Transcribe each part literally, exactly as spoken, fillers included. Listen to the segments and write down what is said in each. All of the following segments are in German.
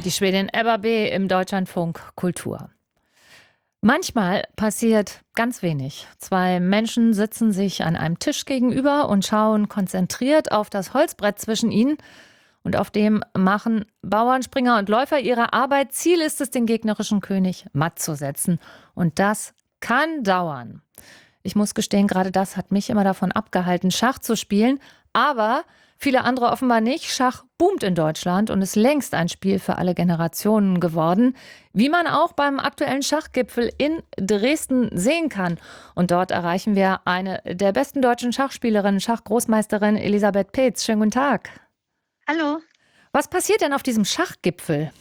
Die Schwedin Ebba B. im Deutschlandfunk Kultur. Manchmal passiert ganz wenig. Zwei Menschen sitzen sich an einem Tisch gegenüber und schauen konzentriert auf das Holzbrett zwischen ihnen. Und auf dem machen Bauern, Springer und Läufer ihre Arbeit. Ziel ist es, den gegnerischen König matt zu setzen. Und das kann dauern. Ich muss gestehen, gerade das hat mich immer davon abgehalten, Schach zu spielen. Aber viele andere offenbar nicht. Schach boomt in Deutschland und ist längst ein Spiel für alle Generationen geworden. Wie man auch beim aktuellen Schachgipfel in Dresden sehen kann. Und dort erreichen wir eine der besten deutschen Schachspielerinnen, Schachgroßmeisterin Elisabeth Peetz. Schönen guten Tag. Hallo. Was passiert denn auf diesem Schachgipfel?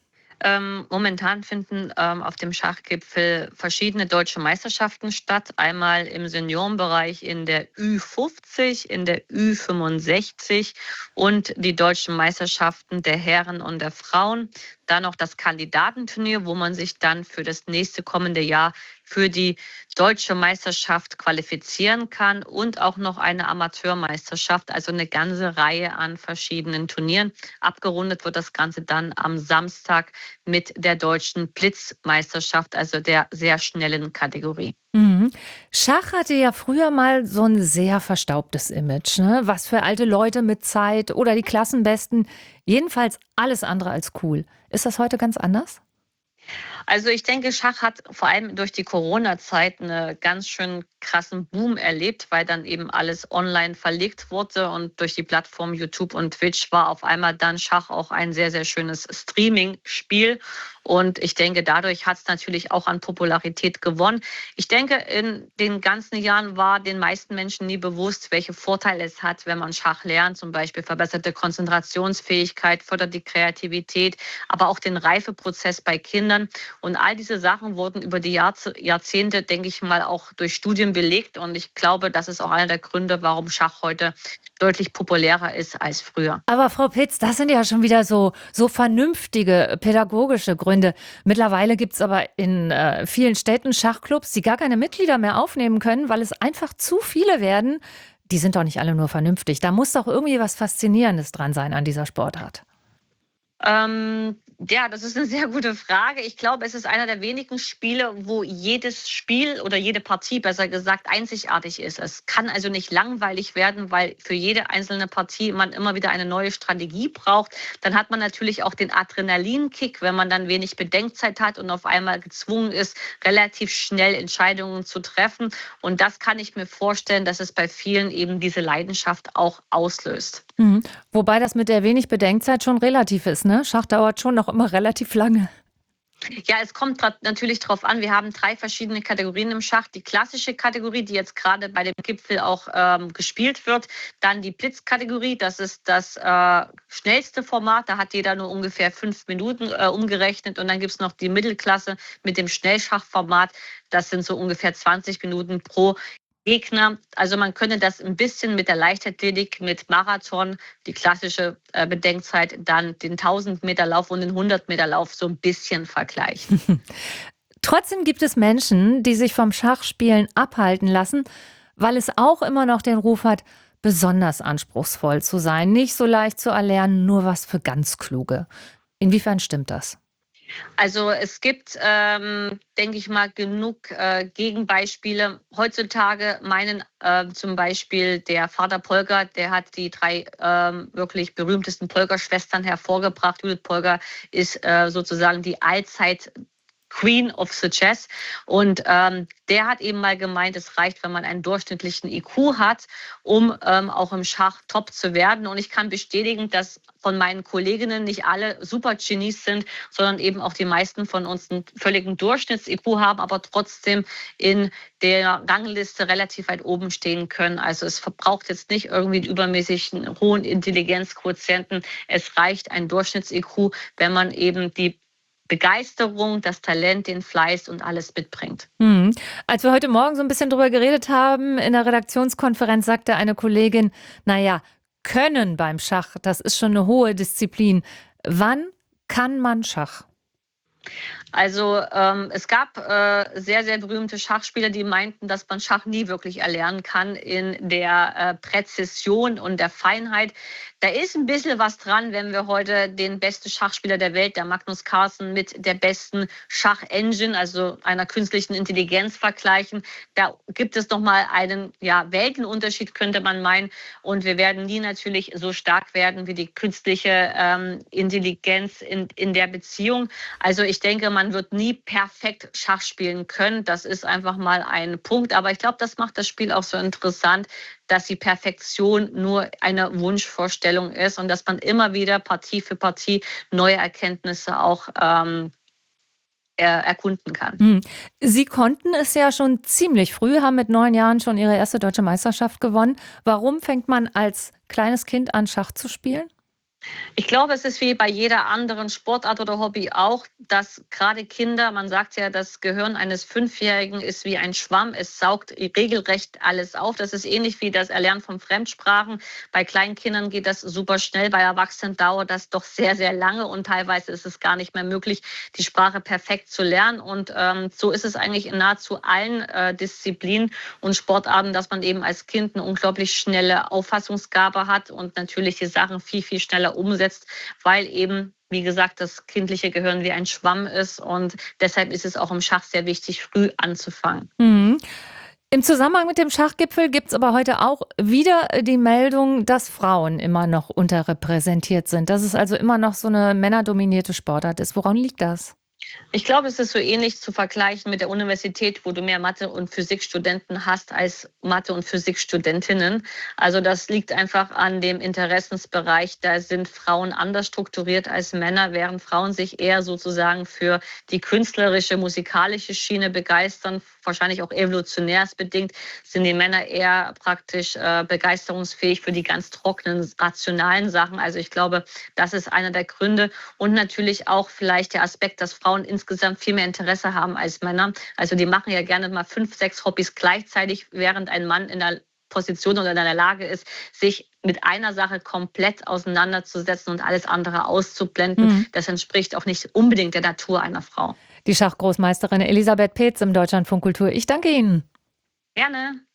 Ähm, momentan finden ähm, auf dem Schachgipfel verschiedene deutsche Meisterschaften statt. Einmal im Seniorenbereich in der Ü fünfzig, in der Ü fünfundsechzig und die deutschen Meisterschaften der Herren und der Frauen. Dann noch das Kandidatenturnier, wo man sich dann für das nächste kommende Jahr für die deutsche Meisterschaft qualifizieren kann und auch noch eine Amateurmeisterschaft, also eine ganze Reihe an verschiedenen Turnieren. Abgerundet wird das Ganze dann am Samstag mit der deutschen Blitzmeisterschaft, also der sehr schnellen Kategorie. Mhm. Schach hatte ja früher mal so ein sehr verstaubtes Image, ne? Was für alte Leute mit Zeit oder die Klassenbesten. Jedenfalls alles andere als cool. Ist das heute ganz anders? Also ich denke, Schach hat vor allem durch die Corona-Zeit einen ganz schön krassen Boom erlebt, weil dann eben alles online verlegt wurde und durch die Plattform YouTube und Twitch war auf einmal dann Schach auch ein sehr, sehr schönes Streaming-Spiel. Und ich denke, dadurch hat es natürlich auch an Popularität gewonnen. Ich denke, in den ganzen Jahren war den meisten Menschen nie bewusst, welche Vorteile es hat, wenn man Schach lernt. Zum Beispiel verbesserte Konzentrationsfähigkeit, fördert die Kreativität, aber auch den Reifeprozess bei Kindern. Und all diese Sachen wurden über die Jahrze- Jahrzehnte, denke ich mal, auch durch Studien belegt. Und ich glaube, das ist auch einer der Gründe, warum Schach heute deutlich populärer ist als früher. Aber Frau Pitz, das sind ja schon wieder so, so vernünftige pädagogische Gründe. Mittlerweile gibt es aber in äh, vielen Städten Schachclubs, die gar keine Mitglieder mehr aufnehmen können, weil es einfach zu viele werden. Die sind doch nicht alle nur vernünftig. Da muss doch irgendwie was Faszinierendes dran sein an dieser Sportart. Ähm, ja, das ist eine sehr gute Frage. Ich glaube, es ist einer der wenigen Spiele, wo jedes Spiel oder jede Partie, besser gesagt, einzigartig ist. Es kann also nicht langweilig werden, weil für jede einzelne Partie man immer wieder eine neue Strategie braucht. Dann hat man natürlich auch den Adrenalinkick, wenn man dann wenig Bedenkzeit hat und auf einmal gezwungen ist, relativ schnell Entscheidungen zu treffen. Und das kann ich mir vorstellen, dass es bei vielen eben diese Leidenschaft auch auslöst. Mhm. Wobei das mit der wenig Bedenkzeit schon relativ ist, ne? Schach dauert schon noch immer relativ lange. Ja, es kommt dra- natürlich drauf an. Wir haben drei verschiedene Kategorien im Schach. Die klassische Kategorie, die jetzt gerade bei dem Gipfel auch ähm, gespielt wird. Dann die Blitzkategorie, das ist das äh, schnellste Format. Da hat jeder nur ungefähr fünf Minuten äh, umgerechnet. Und dann gibt es noch die Mittelklasse mit dem Schnellschachformat. Das sind so ungefähr zwanzig Minuten pro Gegner. Also man könnte das ein bisschen mit der Leichtathletik, mit Marathon, die klassische äh, Bedenkzeit, dann den tausend Meter Lauf und den hundert Meter Lauf so ein bisschen vergleichen. Trotzdem gibt es Menschen, die sich vom Schachspielen abhalten lassen, weil es auch immer noch den Ruf hat, besonders anspruchsvoll zu sein, nicht so leicht zu erlernen, nur was für ganz Kluge. Inwiefern stimmt das? Also es gibt, ähm, denke ich mal, genug äh, Gegenbeispiele. Heutzutage meinen äh, zum Beispiel der Vater Polger, der hat die drei ähm, wirklich berühmtesten Polger-Schwestern hervorgebracht. Judith Polger ist äh, sozusagen die Allzeit Queen of the Chess. Und ähm, der hat eben mal gemeint, es reicht, wenn man einen durchschnittlichen I Q hat, um ähm, auch im Schach top zu werden. Und ich kann bestätigen, dass von meinen Kolleginnen nicht alle Super-Genies sind, sondern eben auch die meisten von uns einen völligen Durchschnitts-I Q haben, aber trotzdem in der Rangliste relativ weit oben stehen können. Also es verbraucht jetzt nicht irgendwie einen übermäßigen hohen Intelligenzquotienten. Es reicht ein Durchschnitts-I Q, wenn man eben die Begeisterung, das Talent, den Fleiß und alles mitbringt. Mhm. Als wir heute Morgen so ein bisschen drüber geredet haben, in der Redaktionskonferenz sagte eine Kollegin, naja, Können beim Schach, das ist schon eine hohe Disziplin. Wann kann man Schach? Also ähm, es gab äh, sehr, sehr berühmte Schachspieler, die meinten, dass man Schach nie wirklich erlernen kann in der äh, Präzision und der Feinheit. Da ist ein bisschen was dran, wenn wir heute den besten Schachspieler der Welt, der Magnus Carlsen, mit der besten Schach-Engine, also einer künstlichen Intelligenz vergleichen. Da gibt es noch mal einen, ja, Weltenunterschied, könnte man meinen. Und wir werden nie natürlich so stark werden wie die künstliche ähm, Intelligenz in, in der Beziehung. Also ich denke, man wird nie perfekt Schach spielen können. Das ist einfach mal ein Punkt. Aber ich glaube, das macht das Spiel auch so interessant, dass die Perfektion nur eine Wunschvorstellung ist und dass man immer wieder Partie für Partie neue Erkenntnisse auch ähm, er erkunden kann. Hm. Sie konnten es ja schon ziemlich früh, haben mit neun Jahren schon Ihre erste deutsche Meisterschaft gewonnen. Warum fängt man als kleines Kind an, Schach zu spielen? Ich glaube, es ist wie bei jeder anderen Sportart oder Hobby auch, dass gerade Kinder, man sagt ja, das Gehirn eines Fünfjährigen ist wie ein Schwamm, es saugt regelrecht alles auf. Das ist ähnlich wie das Erlernen von Fremdsprachen. Bei kleinen Kindern geht das super schnell, bei Erwachsenen dauert das doch sehr, sehr lange und teilweise ist es gar nicht mehr möglich, die Sprache perfekt zu lernen. Und ähm, so ist es eigentlich in nahezu allen äh, Disziplinen und Sportarten, dass man eben als Kind eine unglaublich schnelle Auffassungsgabe hat und natürlich die Sachen viel, viel schneller umsetzt, weil eben, wie gesagt, das kindliche Gehirn wie ein Schwamm ist und deshalb ist es auch im Schach sehr wichtig, früh anzufangen. Mhm. Im Zusammenhang mit dem Schachgipfel gibt es aber heute auch wieder die Meldung, dass Frauen immer noch unterrepräsentiert sind, dass es also immer noch so eine männerdominierte Sportart ist. Woran liegt das? Ich glaube, es ist so ähnlich zu vergleichen mit der Universität, wo du mehr Mathe- und Physikstudenten hast als Mathe- und Physikstudentinnen. Also das liegt einfach an dem Interessensbereich. Da sind Frauen anders strukturiert als Männer, während Frauen sich eher sozusagen für die künstlerische, musikalische Schiene begeistern. Wahrscheinlich auch evolutionärsbedingt sind die Männer eher praktisch äh, begeisterungsfähig für die ganz trockenen, rationalen Sachen. Also ich glaube, das ist einer der Gründe. Und natürlich auch vielleicht der Aspekt, dass Frauen insgesamt viel mehr Interesse haben als Männer. Also die machen ja gerne mal fünf, sechs Hobbys gleichzeitig, während ein Mann in der Position oder in der Lage ist, sich mit einer Sache komplett auseinanderzusetzen und alles andere auszublenden. Mhm. Das entspricht auch nicht unbedingt der Natur einer Frau. Die Schachgroßmeisterin Elisabeth Peetz im Deutschlandfunk Kultur. Ich danke Ihnen. Gerne.